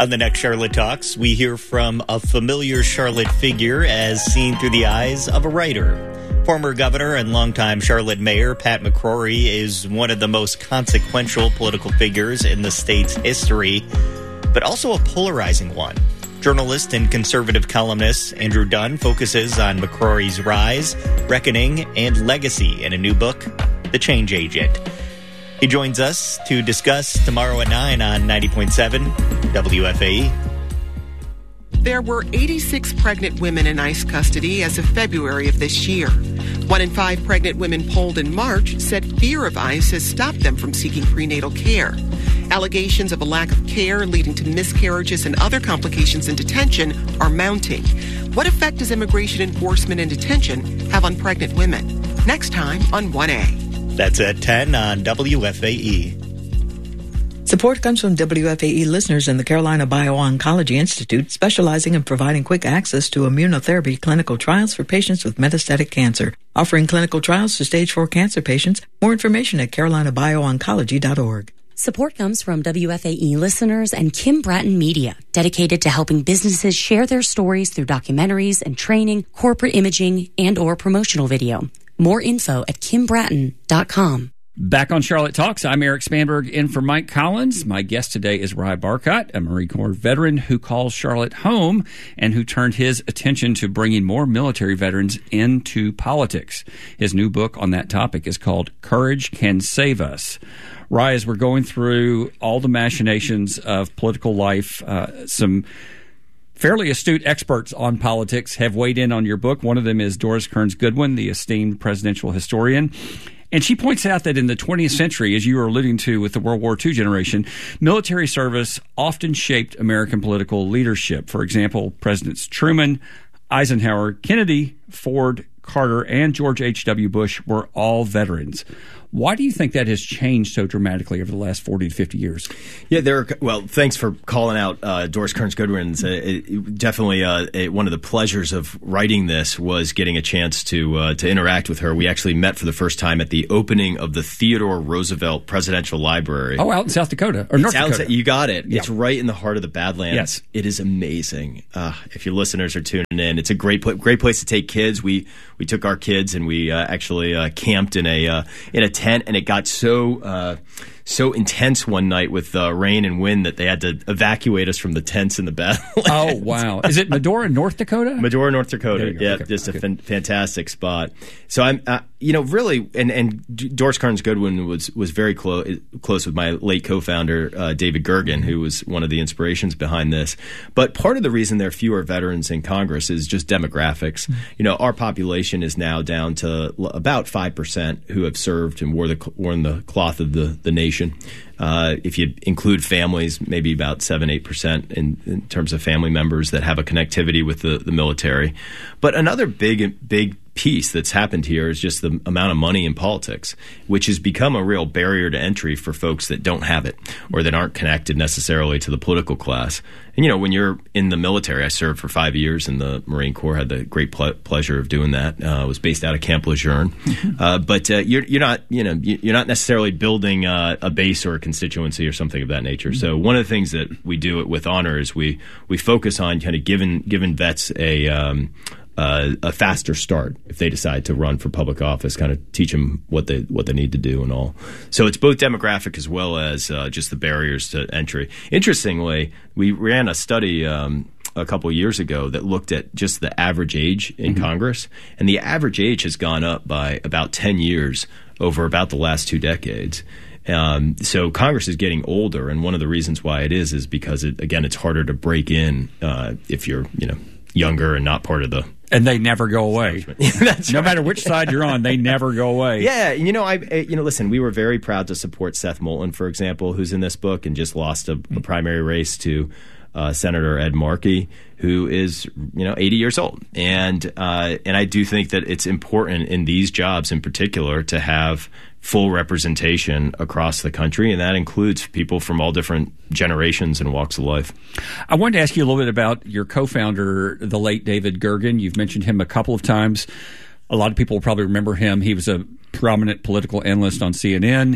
On the next Charlotte Talks, we hear from a familiar Charlotte figure as seen through the eyes of a writer. Former governor and longtime Charlotte mayor Pat McCrory is one of the most consequential political figures in the state's history, but also a polarizing one. Journalist and conservative columnist Andrew Dunn focuses on McCrory's rise, reckoning, and legacy in a new book, The Change Agent. He joins us to discuss tomorrow at 9 on 90.7 WFAE. There were 86 pregnant women in ICE custody as of February of this year. 1 in 5 pregnant women polled in March said fear of ICE has stopped them from seeking prenatal care. Allegations of a lack of care leading to miscarriages and other complications in detention are mounting. What effect does immigration enforcement in detention have on pregnant women? Next time on 1A. That's at 10 on WFAE. Support comes from WFAE listeners in the Carolina Bio-Oncology Institute, specializing in providing quick access to immunotherapy clinical trials for patients with metastatic cancer, offering clinical trials to stage 4 cancer patients. More information at carolinabioncology.org. Support comes from WFAE listeners and Kim Bratton Media, dedicated to helping businesses share their stories through documentaries and training, corporate imaging, and or promotional video. More info at kimbratton.com. Back on Charlotte Talks, I'm Eric Spanberg in for Mike Collins. My guest today is Rye Barcott, a Marine Corps veteran who calls Charlotte home and who turned his attention to bringing more military veterans into politics. His new book on that topic is called Courage Can Save Us. Rye, as we're going through all the machinations of political life, some fairly astute experts on politics have weighed in on your book. One of them is Doris Kearns Goodwin, the esteemed presidential historian. And she points out that in the 20th century, as you were alluding to with the World War II generation, military service often shaped American political leadership. For example, Presidents Truman, Eisenhower, Kennedy, Ford, Carter, and George H.W. Bush were all veterans. Why do you think that has changed so dramatically over the last 40 to 50 years? Yeah, thanks for calling out Doris Kearns Goodwin. Definitely one of the pleasures of writing this was getting a chance to interact with her. We actually met for the first time at the opening of the Theodore Roosevelt Presidential Library. Oh, out in South Dakota, or North Dakota. You got it. Yeah. It's right in the heart of the Badlands. Yes. It is amazing. If your listeners are tuning in, it's a great place to take kids. We took our kids and we actually camped in a tent, and it got so intense one night with rain and wind that they had to evacuate us from the tents in the Badlands. Oh, wow. Is it Medora, North Dakota? Medora, North Dakota. Yeah, okay. Just a fantastic spot. So I'm, really, and Doris Kearns Goodwin was very close with my late co-founder, David Gergen, who was one of the inspirations behind this. But part of the reason there are fewer veterans in Congress is just demographics. Mm-hmm. Our population is now down to about 5% who have served and worn the cloth of the nation. If you include families, maybe about 7-8% in terms of family members that have a connectivity with the military. But another big piece that's happened here is just the amount of money in politics, which has become a real barrier to entry for folks that don't have it or that aren't connected necessarily to the political class. And, when you're in the military, I served for 5 years in the Marine Corps, had the great pleasure of doing that. I was based out of Camp Lejeune. But you're not necessarily building a base or a constituency or something of that nature. So one of the things that we do with Honor is we focus on kind of giving vets a faster start if they decide to run for public office, kind of teach them what they need to do and all. So it's both demographic as well as just the barriers to entry. Interestingly, we ran a study a couple of years ago that looked at just the average age in Congress, and the average age has gone up by about 10 years over about the last 2 decades. So Congress is getting older, and one of the reasons why it is because it's harder to break in if you're younger and not part of the. And they never go away. That's no right. matter which side you're on, they never go away. Yeah, listen, we were very proud to support Seth Moulton, for example, who's in this book and just lost a primary race to Senator Ed Markey, who is 80 years old, and I do think that it's important in these jobs in particular to have full representation across the country, and that includes people from all different generations and walks of life. I wanted to ask you a little bit about your co-founder, the late David Gergen. You've mentioned him a couple of times. A lot of people will probably remember him. He was a prominent political analyst on CNN.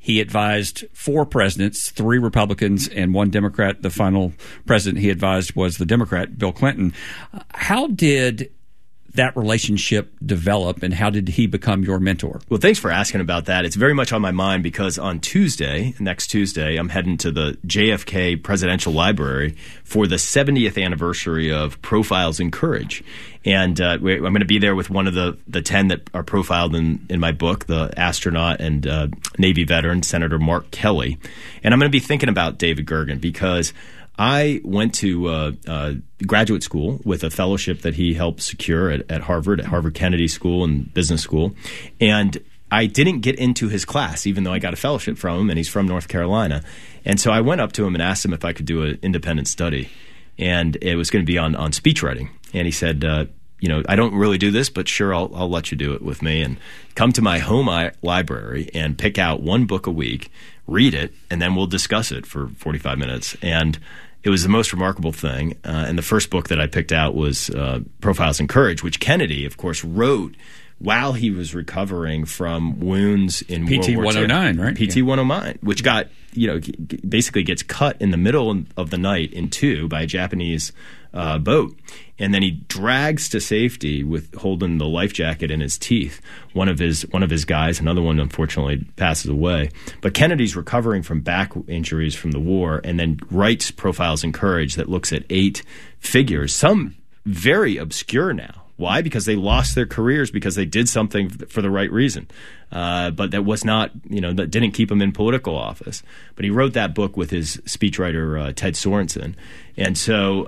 He advised 4 presidents, 3 Republicans and 1 Democrat. The final president he advised was the Democrat, Bill Clinton. How did that relationship develop, and how did he become your mentor? Well, thanks for asking about that. It's very much on my mind because on next Tuesday, I'm heading to the JFK Presidential Library for the 70th anniversary of Profiles in Courage. And I'm going to be there with one of the 10 that are profiled in my book, the astronaut and Navy veteran, Senator Mark Kelly. And I'm going to be thinking about David Gergen because I went to graduate school with a fellowship that he helped secure at Harvard Kennedy School and Business School. And I didn't get into his class, even though I got a fellowship from him, and he's from North Carolina. And so I went up to him and asked him if I could do an independent study. And it was going to be on speech writing. And he said, I don't really do this, but sure, I'll let you do it with me. And come to my home library and pick out 1 book a week, read it, and then we'll discuss it for 45 minutes. And it was the most remarkable thing. And the first book that I picked out was Profiles in Courage, which Kennedy, of course, wrote while he was recovering from wounds in World War II. PT-109, right? PT-109, which got, basically gets cut in the middle of the night in 2 by a Japanese boat. And then he drags to safety with holding the life jacket in his teeth. One of his guys, another one unfortunately passes away. But Kennedy's recovering from back injuries from the war and then writes Profiles in Courage that looks at 8 figures, some very obscure now. Why? Because they lost their careers because they did something for the right reason. But that was not, that didn't keep him in political office. But he wrote that book with his speechwriter, Ted Sorensen. And so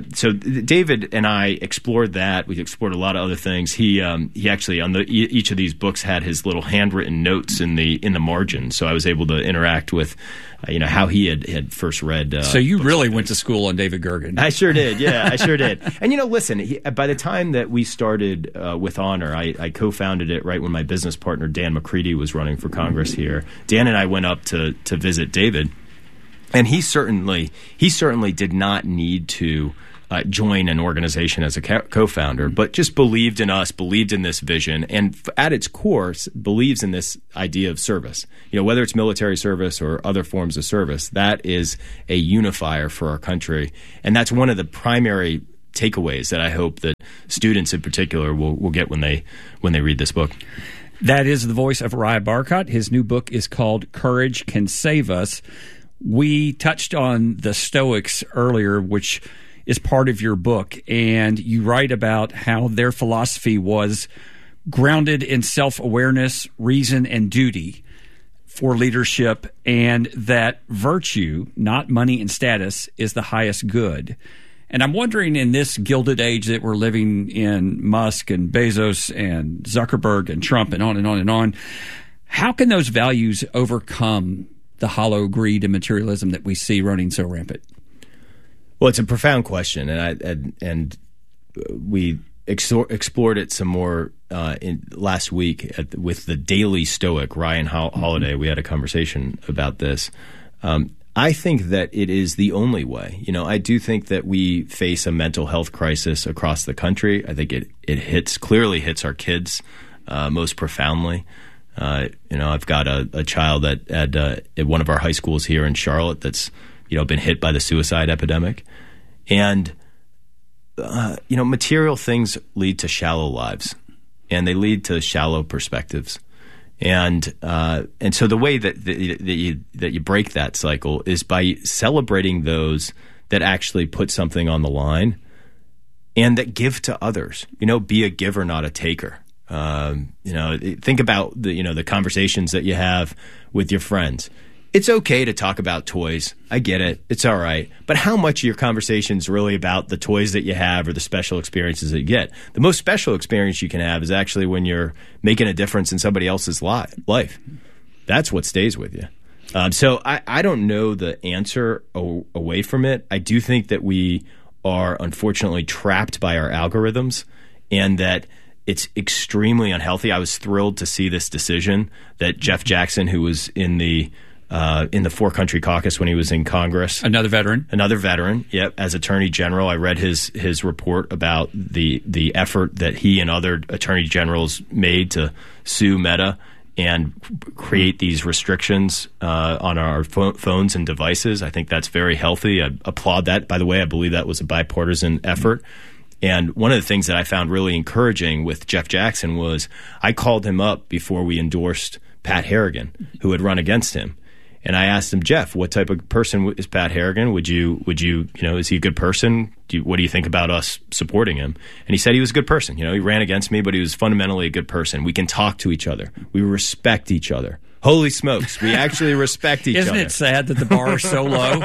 David and I explored that. We explored a lot of other things. He actually on each of these books had his little handwritten notes in the margin. So I was able to interact with, how he had first read. So you really went to school on David Gergen. I sure did. Yeah, I sure did. And listen, by the time that we started with Honor, I co-founded it right when my business partner Dan McCready was running for Congress here. Dan and I went up to visit David, and he certainly did not need to join an organization as a co-founder, but just believed in us, believed in this vision, and at its core believes in this idea of service. Whether it's military service or other forms of service, that is a unifier for our country, and that's one of the primary takeaways that I hope that students in particular will get when they read this book. That is the voice of Ry Barkott. His new book is called Courage Can Save Us. We touched on the Stoics earlier, which is part of your book, and you write about how their philosophy was grounded in self-awareness, reason, and duty for leadership, and that virtue, not money and status, is the highest good. And I'm wondering, in this gilded age that we're living in, Musk and Bezos and Zuckerberg and Trump and on and on and on, how can those values overcome the hollow greed and materialism that we see running so rampant? Well, it's a profound question, and we explored it some more last week with the Daily Stoic, Ryan Holiday. We had a conversation about this. I think that it is the only way. I do think that we face a mental health crisis across the country. I think it clearly hits our kids most profoundly. I've got a child at one of our high schools here in Charlotte that's been hit by the suicide epidemic, and material things lead to shallow lives, and they lead to shallow perspectives. And so the way that you break that cycle is by celebrating those that actually put something on the line and that give to others. Be a giver, not a taker. Think about the conversations that you have with your friends. It's okay to talk about toys. I get it. It's all right. But how much of your conversation is really about the toys that you have or the special experiences that you get? The most special experience you can have is actually when you're making a difference in somebody else's life. That's what stays with you. So I don't know the answer away from it. I do think that we are unfortunately trapped by our algorithms and that it's extremely unhealthy. I was thrilled to see this decision that Jeff Jackson, who was in the Four Country Caucus when he was in Congress. Another veteran. Yep. As Attorney General, I read his report about the effort that he and other attorney generals made to sue Meta and create these restrictions on our phones and devices. I think that's very healthy. I applaud that. By the way, I believe that was a bipartisan effort. And one of the things that I found really encouraging with Jeff Jackson was I called him up before we endorsed Pat Harrigan, who had run against him. And I asked him, Jeff, what type of person is Pat Harrigan? Would you, is he a good person? What do you think about us supporting him? And he said he was a good person. He ran against me, but he was fundamentally a good person. We can talk to each other. We respect each other. Holy smokes, we actually respect each other. Isn't it sad that the bar is so low?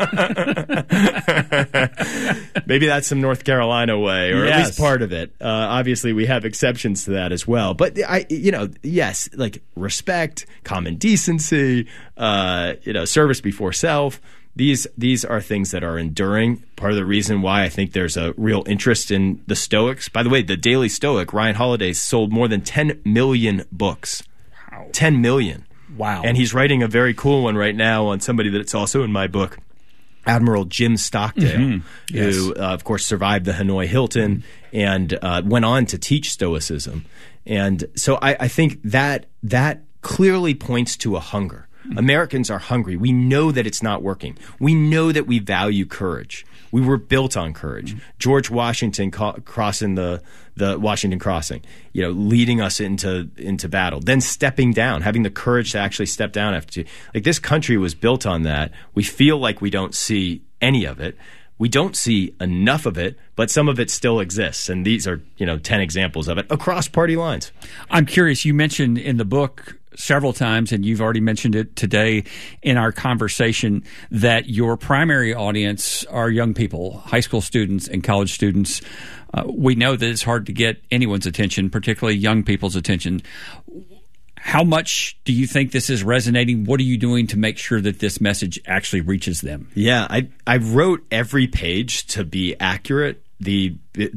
Maybe that's some North Carolina way, or at least part of it. Obviously, we have exceptions to that as well. But yes, like respect, common decency, service before self. These are things that are enduring. Part of the reason why I think there's a real interest in the Stoics. By the way, the Daily Stoic, Ryan Holiday, sold more than 10 million books. Wow. 10 million. Wow. And he's writing a very cool one right now on somebody that's also in my book, Admiral Jim Stockdale, who, of course, survived the Hanoi Hilton and went on to teach Stoicism. And so I think that clearly points to a hunger. Americans are hungry. We know that it's not working. We know that we value courage. We were built on courage. George Washington crossing the Washington Crossing, leading us into battle, then stepping down, having the courage to actually step down after. Like, this country was built on that. We feel like we don't see any of it. We don't see enough of it, but some of it still exists. And these are, 10 examples of it across party lines. I'm curious, you mentioned in the book several times, and you've already mentioned it today in our conversation, that your primary audience are young people, high school students and college students. We know that it's hard to get anyone's attention, particularly young people's attention. How much do you think this is resonating? What are you doing to make sure that this message actually reaches them? Yeah, I wrote every page to be accurate. The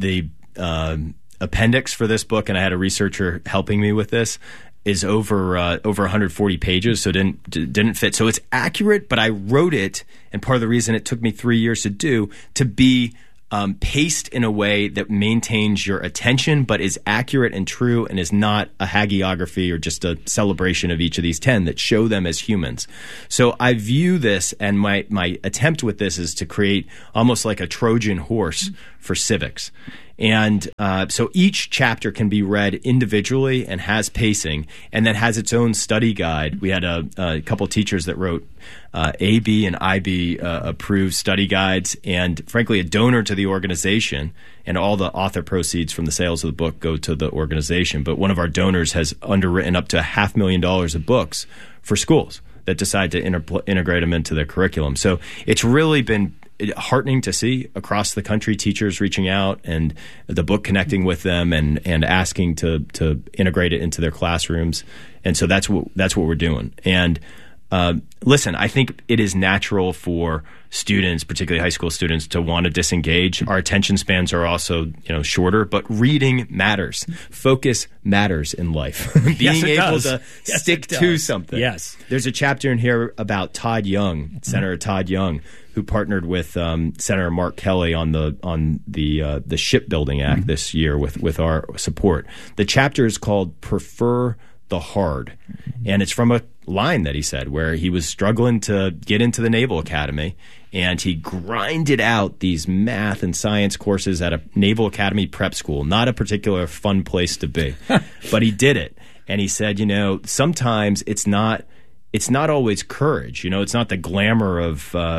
appendix for this book, and I had a researcher helping me with this, is over 140 pages, so didn't fit. So it's accurate, but I wrote it, and part of the reason it took me 3 years to be paced in a way that maintains your attention, but is accurate and true, and is not a hagiography or just a celebration of each of these 10 that show them as humans. So I view this, and my attempt with this is to create almost like a Trojan horse for civics. And so each chapter can be read individually and has pacing, and then has its own study guide. We had a couple teachers that wrote AB and IB approved study guides, and frankly, a donor to the organization. And all the author proceeds from the sales of the book go to the organization. But one of our donors has underwritten up to $500,000 of books for schools that decide to integrate them into their curriculum. So it's really been heartening to see across the country teachers reaching out and the book connecting with them and asking to integrate it into their classrooms. And so that's what we're doing. And listen, I think it is natural for students, particularly high school students, to want to disengage. Our attention spans are also, shorter, but reading matters. Focus matters in life. Being able to stick to something. Yes. There's a chapter in here about Todd Young, Senator Todd Young, who partnered with Senator Mark Kelly on the Shipbuilding Act this year with our support. The chapter is called "Prefer the Hard," and it's from a line that he said where he was struggling to get into the Naval Academy, and he grinded out these math and science courses at a Naval Academy prep school. Not a particular fun place to be, but he did it. And he said, sometimes it's not always courage. It's not the glamour of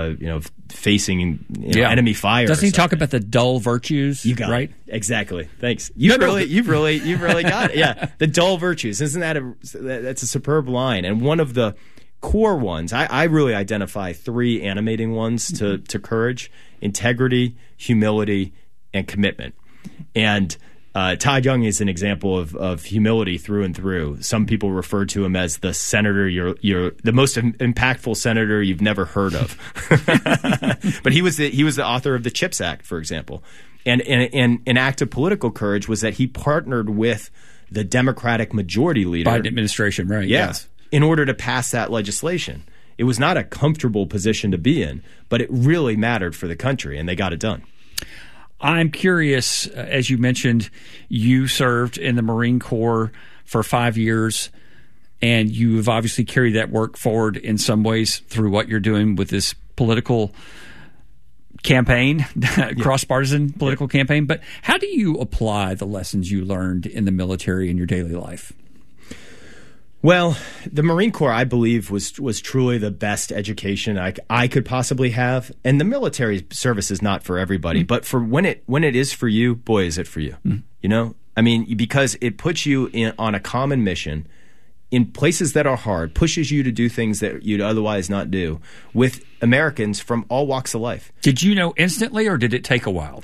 facing enemy fire. Doesn't he talk about the dull virtues? You got right? It. Exactly. Thanks. You've really got it. Yeah, the dull virtues. Isn't that's a superb line? And one of the core ones, I really identify 3 animating ones to courage: integrity, humility, and commitment. And Todd Young is an example of humility through and through. Some people refer to him as the senator, you're the most impactful senator you've never heard of. But he was the author of the CHIPS Act, for example. And an act of political courage was that he partnered with the Democratic majority leader. Biden administration, right? Yeah, yes. In order to pass that legislation. It was not a comfortable position to be in, but it really mattered for the country, and they got it done. I'm curious, as you mentioned, you served in the Marine Corps for 5 years. and you have obviously carried that work forward in some ways through what you're doing with this political campaign, cross-partisan political campaign. But how do you apply the lessons you learned in the military in your daily life? Well, the Marine Corps, I believe, was truly the best education I could possibly have. And the military service is not for everybody, but for when it is for you, boy, is it for you. You know, I mean, because it puts you on a common mission in places that are hard, pushes you to do things that you'd otherwise not do with Americans from all walks of life. Did you know instantly, or did it take a while?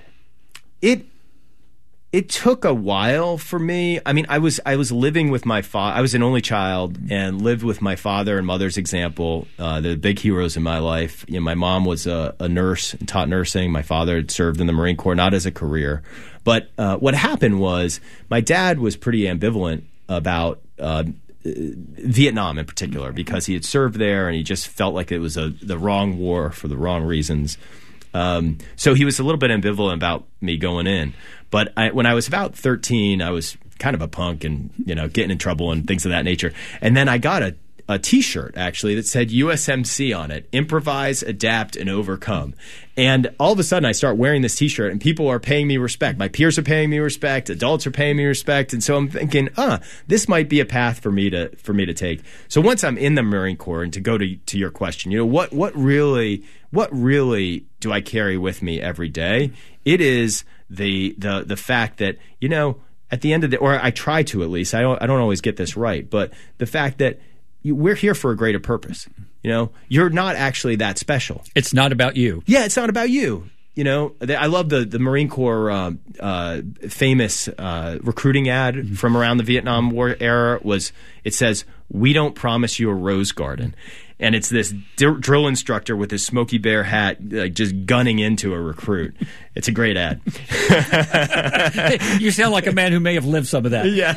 It took a while for me. I mean, I was living with my father. I was an only child and lived with my father and mother's example, the big heroes in my life. You know, my mom was a nurse and taught nursing. My father had served in the Marine Corps, not as a career. But what happened was my dad was pretty ambivalent about Vietnam in particular, because he had served there and he just felt like it was the wrong war for the wrong reasons. So he was a little bit ambivalent about me going in. But when I was about 13, I was kind of a punk and, you know, getting in trouble and things of that nature. And then I got a T-shirt, actually, that said USMC on it: improvise, adapt, and overcome. And all of a sudden, I start wearing this T-shirt, and people are paying me respect. My peers are paying me respect. Adults are paying me respect. And so I'm thinking, this might be a path for me to take. So once I'm in the Marine Corps, and to go to your question, you know, what really do I carry with me every day? It is the fact that, you know, at the end of or I try to, at least, I don't always get this right, but the fact that we're here for a greater purpose. You know, you're not actually that special. It's not about you. Yeah, it's not about you. You know, I love the Marine Corps famous recruiting ad from around the Vietnam War era. It says, "We don't promise you a rose garden." And it's this drill instructor with his Smokey Bear hat, like, just gunning into a recruit. It's a great ad. You sound like a man who may have lived some of that. Yeah.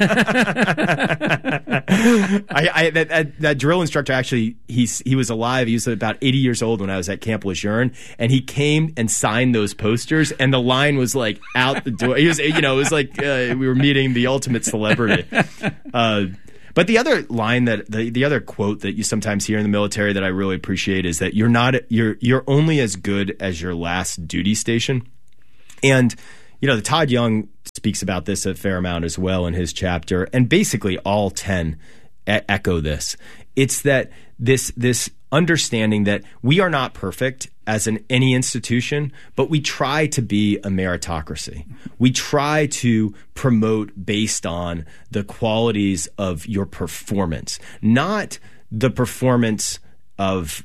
That drill instructor, actually, he was alive. He was about 80 years old when I was at Camp Lejeune, and he came and signed those posters, and the line was like out the door. He was, you know, it was like we were meeting the ultimate celebrity. But the other line the other quote that you sometimes hear in the military that I really appreciate is that you're only as good as your last duty station. And, you know, Todd Young speaks about this a fair amount as well in his chapter, and basically all 10 echo this. It's that this understanding that we are not perfect as in any institution, but we try to be a meritocracy. We try to promote based on the qualities of your performance, not the performance of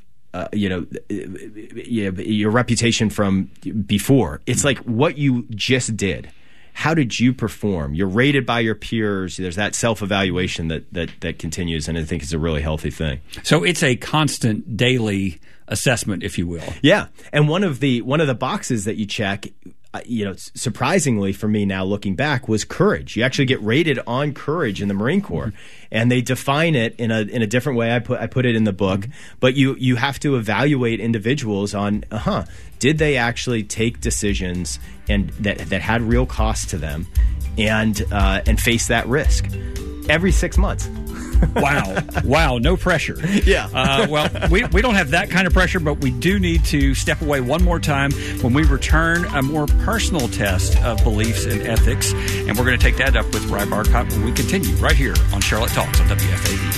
your reputation from before. It's like what you just did. How did you perform? You're rated by your peers. There's that self-evaluation that continues, and I think it's a really healthy thing. So it's a constant daily assessment, if you will. Yeah, and one of the boxes that you check, surprisingly for me now looking back, was courage. You actually get rated on courage in the Marine Corps, and they define it in a different way. I put it in the book, but you have to evaluate individuals on did they actually take decisions and that had real cost to them, and face that risk every 6 months. Wow, no pressure. Yeah. Well, we don't have that kind of pressure, but we do need to step away one more time. When we return, a more personal test of beliefs and ethics, and we're going to take that up with Ry Barkott when we continue right here on Charlotte Talks on WFAE.